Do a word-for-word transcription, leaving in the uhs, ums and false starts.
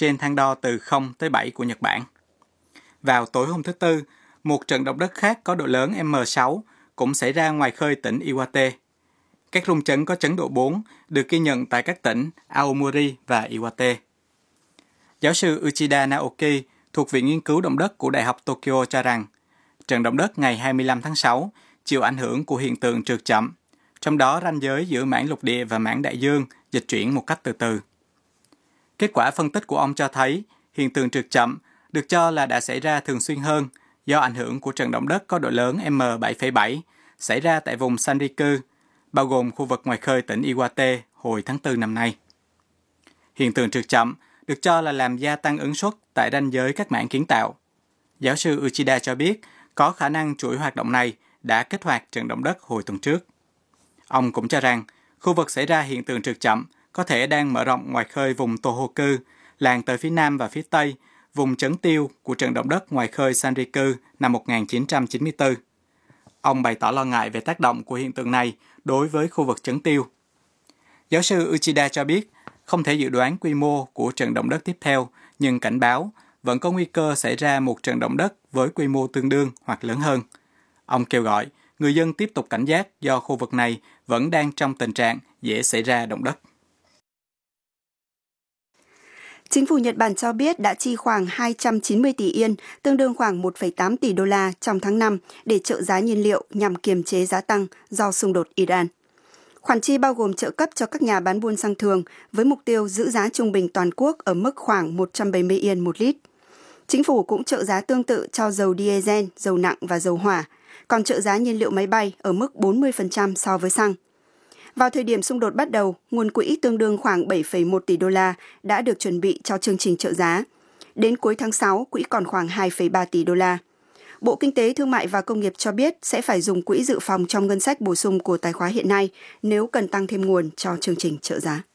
trên thang đo từ không tới bảy của Nhật Bản. Vào tối hôm thứ Tư, một trận động đất khác có độ lớn M sáu cũng xảy ra ngoài khơi tỉnh Iwate. Các rung chấn có chấn độ bốn được ghi nhận tại các tỉnh Aomori và Iwate. Giáo sư Uchida Naoki thuộc Viện Nghiên cứu Động đất của Đại học Tokyo cho rằng, trận động đất ngày hai mươi lăm tháng sáu chịu ảnh hưởng của hiện tượng trượt chậm, trong đó ranh giới giữa mảng lục địa và mảng đại dương dịch chuyển một cách từ từ. Kết quả phân tích của ông cho thấy hiện tượng trượt chậm được cho là đã xảy ra thường xuyên hơn do ảnh hưởng của trận động đất có độ lớn M bảy phẩy bảy xảy ra tại vùng Sanriku, bao gồm khu vực ngoài khơi tỉnh Iwate hồi tháng tư năm nay. Hiện tượng trượt chậm được cho là làm gia tăng ứng suất tại ranh giới các mảng kiến tạo. Giáo sư Uchida cho biết có khả năng chuỗi hoạt động này đã kích hoạt trận động đất hồi tuần trước. Ông cũng cho rằng khu vực xảy ra hiện tượng trượt chậm có thể đang mở rộng ngoài khơi vùng Tohoku, làng tới phía nam và phía tây, vùng chấn tiêu của trận động đất ngoài khơi Sanriku năm một nghìn chín trăm chín mươi tư. Ông bày tỏ lo ngại về tác động của hiện tượng này đối với khu vực chấn tiêu. Giáo sư Uchida cho biết không thể dự đoán quy mô của trận động đất tiếp theo, nhưng cảnh báo vẫn có nguy cơ xảy ra một trận động đất với quy mô tương đương hoặc lớn hơn. Ông kêu gọi người dân tiếp tục cảnh giác do khu vực này vẫn đang trong tình trạng dễ xảy ra động đất. Chính phủ Nhật Bản cho biết đã chi khoảng hai trăm chín mươi tỷ yên, tương đương khoảng một phẩy tám tỷ đô la trong tháng năm để trợ giá nhiên liệu nhằm kiềm chế giá tăng do xung đột Iran. Khoản chi bao gồm trợ cấp cho các nhà bán buôn xăng thường với mục tiêu giữ giá trung bình toàn quốc ở mức khoảng một trăm bảy mươi yên một lít. Chính phủ cũng trợ giá tương tự cho dầu diesel, dầu nặng và dầu hỏa, còn trợ giá nhiên liệu máy bay ở mức bốn mươi phần trăm so với xăng. Vào thời điểm xung đột bắt đầu, nguồn quỹ tương đương khoảng bảy phẩy một tỷ đô la đã được chuẩn bị cho chương trình trợ giá. Đến cuối tháng sáu, quỹ còn khoảng hai phẩy ba tỷ đô la. Bộ Kinh tế, Thương mại và Công nghiệp cho biết sẽ phải dùng quỹ dự phòng trong ngân sách bổ sung của tài khóa hiện nay nếu cần tăng thêm nguồn cho chương trình trợ giá.